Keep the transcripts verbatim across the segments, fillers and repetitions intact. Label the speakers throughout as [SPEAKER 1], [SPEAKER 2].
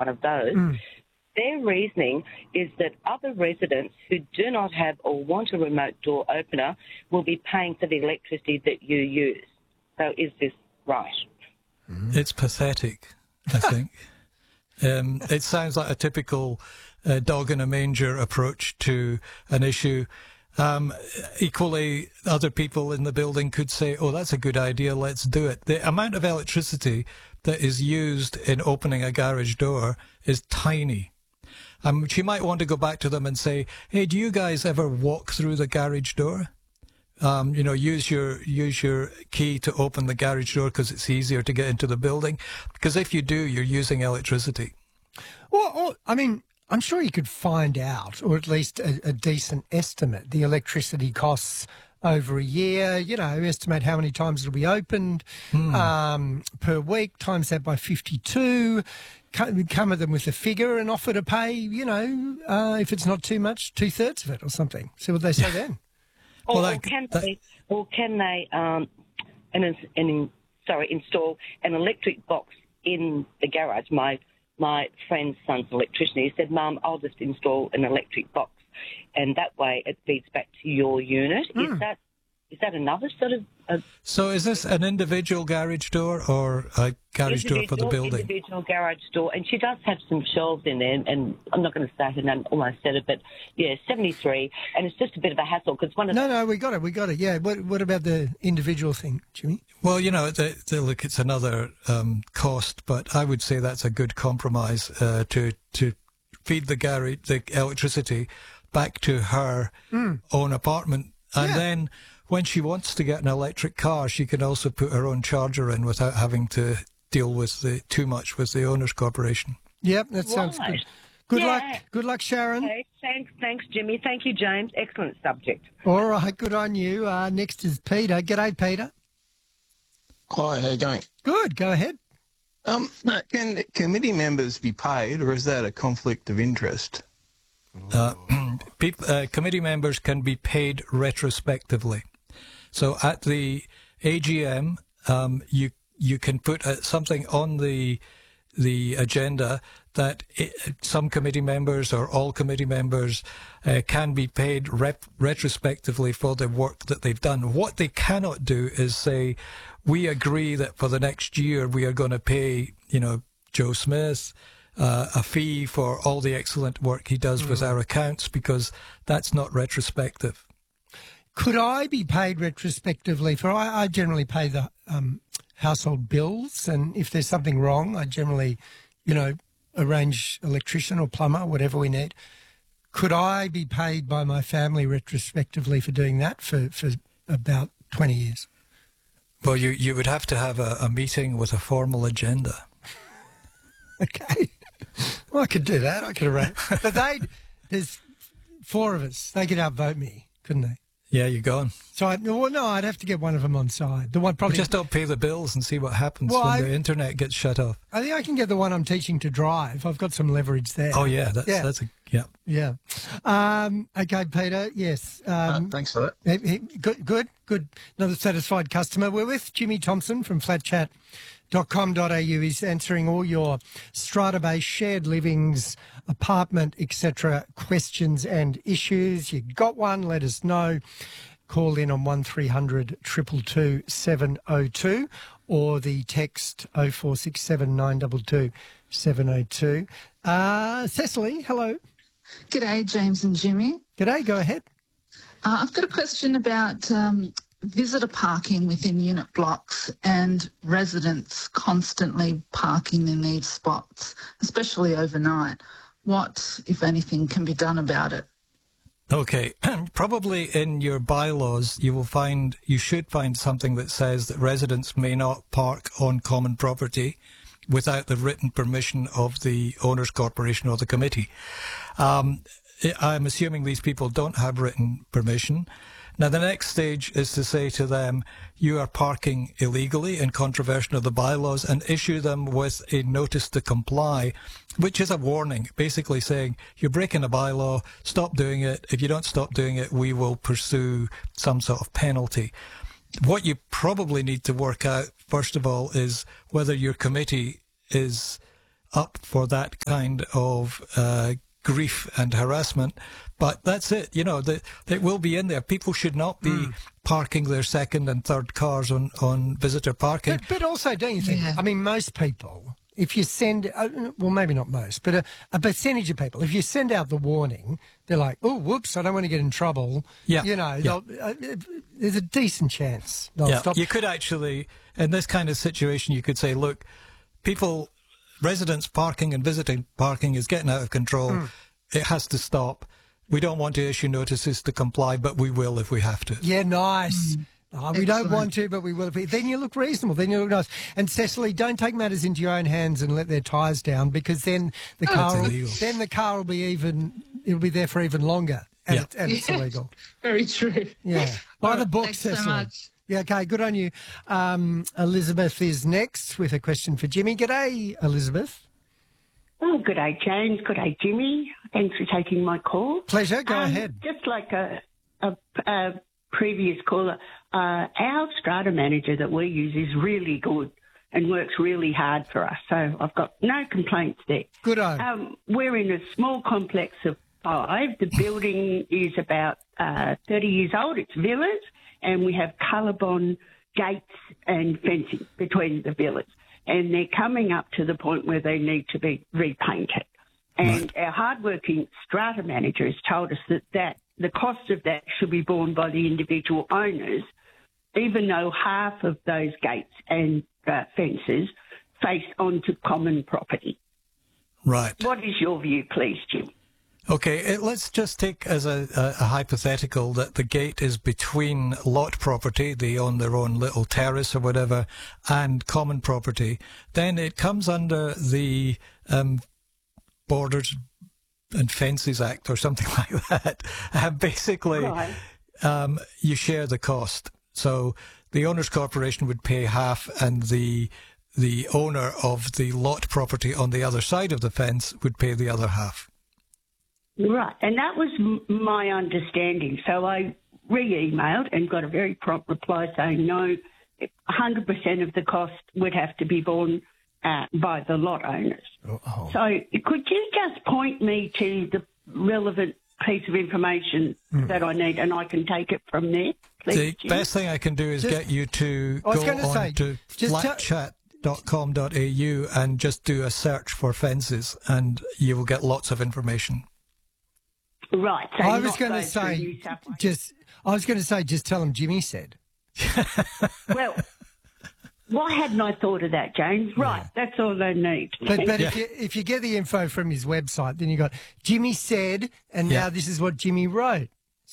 [SPEAKER 1] one of those.
[SPEAKER 2] Mm.
[SPEAKER 1] Their reasoning is that other residents who do not have or want a remote door opener will be paying for the electricity that you use. So is this right?
[SPEAKER 3] It's pathetic, I think. um, it sounds like a typical uh, dog in a manger approach to an issue. Um, equally, other people in the building could say, oh, that's a good idea, let's do it. The amount of electricity that is used in opening a garage door is tiny. Um, she might want to go back to them and say, hey, do you guys ever walk through the garage door? Um, you know, use your use your key to open the garage door because it's easier to get into the building. Because if you do, you're using electricity.
[SPEAKER 2] Well, or, I mean, I'm sure you could find out, or at least a, a decent estimate, the electricity costs over a year, you know, estimate how many times it'll be opened
[SPEAKER 3] Hmm.
[SPEAKER 2] um, per week, times that by fifty-two, come, come at them with a figure and offer to pay, you know, uh, if it's not too much, two-thirds of it or something. See what they say then.
[SPEAKER 1] Or,
[SPEAKER 3] Well,
[SPEAKER 1] or
[SPEAKER 3] that-
[SPEAKER 1] can
[SPEAKER 3] that-
[SPEAKER 1] they, or can they, um, and, and sorry, install an electric box in the garage? My my friend's son's an electrician. He said, "Mum, I'll just install an electric box, and that way it feeds back to your unit."
[SPEAKER 2] Mm.
[SPEAKER 1] Is that is that another sort of a
[SPEAKER 3] So is this an individual garage door or a garage door for the
[SPEAKER 1] individual-
[SPEAKER 3] building?
[SPEAKER 1] Individual garage door, and she does have some shelves in there, and I'm not going to say her name, almost said it, but yeah, seventy-three, and it's just a bit of a hassle because one of
[SPEAKER 2] No, no, we got it, we got it. Yeah, what, what about the individual thing, Jimmy?
[SPEAKER 3] Well, you know, the, the, look, it's another um, cost, but I would say that's a good compromise uh, to to feed the garage, the electricity back to her
[SPEAKER 2] Mm.
[SPEAKER 3] own apartment, and
[SPEAKER 2] Yeah.
[SPEAKER 3] then when she wants to get an electric car, she can also put her own charger in without having to deal with the too much with the owners' corporation.
[SPEAKER 2] Yep, that sounds
[SPEAKER 1] Right.
[SPEAKER 2] good. Good
[SPEAKER 1] Yeah.
[SPEAKER 2] luck. Good luck, Sharon.
[SPEAKER 1] Okay, thanks, thanks, Jimmy. Thank you, James. Excellent subject.
[SPEAKER 2] All right, good on you. Uh, next is Peter. G'day, Peter.
[SPEAKER 4] Hi, how you going?
[SPEAKER 2] Good, go ahead.
[SPEAKER 4] Um, no, can committee members be paid, or is that a conflict of interest?
[SPEAKER 3] Uh, peop uh, committee members can be paid retrospectively. So at the A G M, um, you you can put uh, something on the the agenda that it, some committee members or all committee members uh, can be paid rep retrospectively for the work that they've done. What they cannot do is say, we agree that for the next year we are going to pay, you know, Joe Smith uh, a fee for all the excellent work he does mm. with our accounts, because that's not retrospective.
[SPEAKER 2] Could I be paid retrospectively for? I, I generally pay the um, household bills, and if there's something wrong, I generally, you know, arrange electrician or plumber, whatever we need. Could I be paid by my family retrospectively for doing that for, for about twenty years?
[SPEAKER 3] Well, you, you would have to have a, a meeting with a formal agenda.
[SPEAKER 2] Okay. Well, I could do that. I could arrange. But they, there's four of us. They could outvote me, couldn't they?
[SPEAKER 3] Yeah, you're gone.
[SPEAKER 2] So, I, well, no, I'd have to get one of them on side. The one probably
[SPEAKER 3] well, just don't pay the bills and see what happens
[SPEAKER 2] well,
[SPEAKER 3] when
[SPEAKER 2] I,
[SPEAKER 3] the internet gets shut off.
[SPEAKER 2] I think I can get the one I'm teaching to drive. I've got some leverage there.
[SPEAKER 3] Oh yeah, that's
[SPEAKER 2] yeah.
[SPEAKER 3] that's a yeah
[SPEAKER 2] yeah. Um, okay, Peter. Yes. Um,
[SPEAKER 4] uh, thanks for that.
[SPEAKER 2] He, he, good, good, good. Another satisfied customer. We're with Jimmy Thompson from flat chat dot com dot a u. He's answering all your strata-based shared livings, apartment, et cetera questions and issues. You got one? Let us know. Call in on one three hundred two two two seven oh two or the text oh four six seven nine two two seven oh two. Uh, Cecily, hello.
[SPEAKER 5] G'day, James and Jimmy.
[SPEAKER 2] G'day, go ahead.
[SPEAKER 5] Uh, I've got a question about um, visitor parking within unit blocks and residents constantly parking in these spots, especially overnight. What, if anything, can be done about it?
[SPEAKER 3] Okay, probably in your bylaws you will find, you should find something that says that residents may not park on common property without the written permission of the owners' corporation or the committee. Um, I'm assuming these people don't have written permission. Now, the next stage is to say to them, you are parking illegally in contravention of the bylaws, and issue them with a notice to comply, which is a warning, basically saying, you're breaking a bylaw, stop doing it. If you don't stop doing it, we will pursue some sort of penalty. What you probably need to work out, first of all, is whether your committee is up for that kind of uh, grief and harassment. But that's it. You know, the, it will be in there. People should not be mm. parking their second and third cars on, on visitor parking.
[SPEAKER 2] But, but also, don't you think,
[SPEAKER 5] Yeah.
[SPEAKER 2] I mean, most people, if you send, uh, well, maybe not most, but a, a percentage of people, if you send out the warning, they're like, oh, whoops, I don't want to get in trouble.
[SPEAKER 3] Yeah.
[SPEAKER 2] You know,
[SPEAKER 3] yeah.
[SPEAKER 2] uh, there's a decent chance they'll
[SPEAKER 3] yeah.
[SPEAKER 2] stop.
[SPEAKER 3] You could actually, in this kind of situation, you could say, look, people, residents parking and visiting parking is getting out of control. Mm. It has to stop. We don't want to issue notices to comply, but we will if we have to.
[SPEAKER 2] Yeah, nice. Mm. Oh, we don't want to, but we will. Then you look reasonable. Then you look nice. And Cecily, don't take matters into your own hands and let their tyres down, because then the
[SPEAKER 5] Oh,
[SPEAKER 2] car, will,
[SPEAKER 3] illegal.
[SPEAKER 2] then the car will be even. It'll be there for even longer, and,
[SPEAKER 3] Yeah.
[SPEAKER 2] it, and it's illegal.
[SPEAKER 5] Very true.
[SPEAKER 2] Yeah. Buy the book,
[SPEAKER 5] Thanks so
[SPEAKER 2] Cecily.
[SPEAKER 5] much.
[SPEAKER 2] Yeah. Okay. Good on you. Um, Elizabeth is next with a question for Jimmy. G'day, Elizabeth.
[SPEAKER 6] Oh, good day, James. Good day, Jimmy. Thanks for taking my call.
[SPEAKER 2] Pleasure. Go
[SPEAKER 6] Um,
[SPEAKER 2] ahead.
[SPEAKER 6] Just like a, a, a previous caller, uh, our strata manager that we use is really good and works really hard for us. So I've got no complaints there.
[SPEAKER 2] Good on.
[SPEAKER 6] Um, we're in a small complex of five. The building is about uh, thirty years old. It's villas, and we have Colorbond gates and fencing between the villas. And they're coming up to the point where they need to be repainted. And right. our hardworking strata manager has told us that, that the cost of that should be borne by the individual owners, even though half of those gates and uh, fences face onto common property.
[SPEAKER 3] Right.
[SPEAKER 6] What is your view, please, Jim?
[SPEAKER 3] Okay, it, let's just take as a, a, a hypothetical that the gate is between lot property, they own their own little terrace or whatever, and common property. Then it comes under the um, Borders and Fences Act or something like that. And basically,
[SPEAKER 6] Right.
[SPEAKER 3] um, you share the cost. So the owner's corporation would pay half, and the the owner of the lot property on the other side of the fence would pay the other half.
[SPEAKER 6] Right, and that was m- my understanding. So I re-emailed and got a very prompt reply saying no, one hundred percent of the cost would have to be borne uh, by the lot owners.
[SPEAKER 2] Oh.
[SPEAKER 6] So could you just point me to the relevant piece of information
[SPEAKER 2] Mm.
[SPEAKER 6] that I need, and I can take it from there, please,
[SPEAKER 3] The
[SPEAKER 6] Jim?
[SPEAKER 3] best thing I can do is
[SPEAKER 2] Just-
[SPEAKER 3] get you to
[SPEAKER 2] I was
[SPEAKER 3] go
[SPEAKER 2] gonna
[SPEAKER 3] on
[SPEAKER 2] say,
[SPEAKER 3] to
[SPEAKER 2] just tell-
[SPEAKER 3] flat chat dot com dot a u and just do a search for fences, and you will get lots of information.
[SPEAKER 6] Right, so
[SPEAKER 2] I was
[SPEAKER 6] not
[SPEAKER 2] going to
[SPEAKER 6] go through
[SPEAKER 2] say,
[SPEAKER 6] New South Wales.
[SPEAKER 2] just. I was going to say, just tell them Jimmy said.
[SPEAKER 6] Well, why hadn't I thought of that, James? Right, that's all I need.
[SPEAKER 2] But, but if
[SPEAKER 3] Yeah.
[SPEAKER 2] you if you get the info from his website, then you got Jimmy said, and
[SPEAKER 3] Yeah.
[SPEAKER 2] now this is what Jimmy wrote.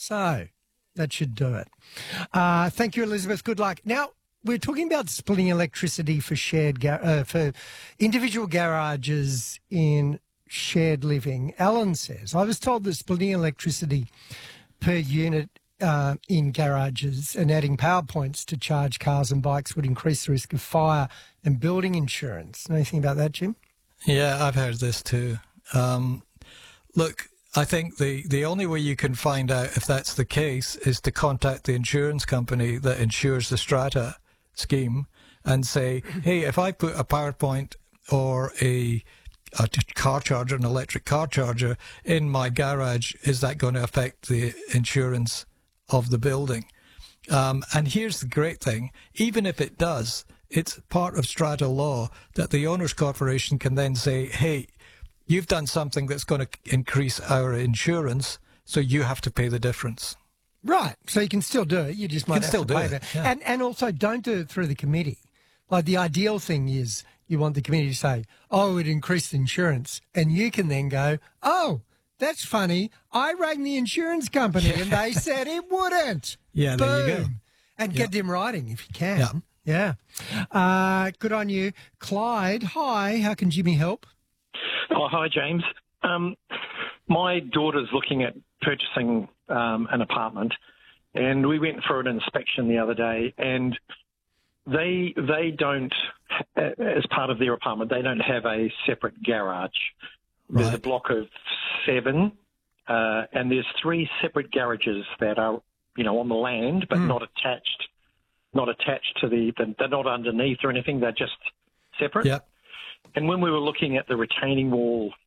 [SPEAKER 2] So that should do it. Uh, thank you, Elizabeth. Good luck. Now we're talking about splitting electricity for shared gar- uh, for individual garages in shared living. Alan says, I was told that splitting electricity per unit uh, in garages and adding power points to charge cars and bikes would increase the risk of fire and building insurance. Know anything about that, Jim?
[SPEAKER 3] Yeah, I've heard this too. Um, look, I think the, the only way you can find out if that's the case is to contact the insurance company that insures the strata scheme and say, hey, if I put a power point or a a car charger, an electric car charger in my garage, is that going to affect the insurance of the building? Um, and here's the great thing, even if it does, it's part of strata law that the owner's corporation can then say, hey, you've done something that's going to increase our insurance, so you have to pay the difference.
[SPEAKER 2] Right. So you can still do it. You just might
[SPEAKER 3] can
[SPEAKER 2] have
[SPEAKER 3] still
[SPEAKER 2] to
[SPEAKER 3] do
[SPEAKER 2] pay
[SPEAKER 3] it,
[SPEAKER 2] that.
[SPEAKER 3] yeah.
[SPEAKER 2] And and also don't do it through the committee. Like the ideal thing is you want the committee to say, oh, it increased insurance. And you can then go, oh, that's funny. I rang the insurance company and they said it wouldn't.
[SPEAKER 3] Yeah,
[SPEAKER 2] Boom.
[SPEAKER 3] there you go.
[SPEAKER 2] And
[SPEAKER 3] Yeah.
[SPEAKER 2] get them writing if you can. Yeah. Uh, good on you. Clyde, hi. How can Jimmy help?
[SPEAKER 7] Oh, hi, James. Um, my daughter's looking at purchasing um, an apartment, and we went for an inspection the other day, and they they don't, as part of their apartment, they don't have a separate garage. There's a
[SPEAKER 3] Right.
[SPEAKER 7] block of seven, uh, and there's three separate garages that are, you know, on the land, but
[SPEAKER 2] Mm.
[SPEAKER 7] not attached, not attached to the, they're not underneath or anything. They're just separate.
[SPEAKER 3] Yep.
[SPEAKER 7] And when we were looking at the retaining wall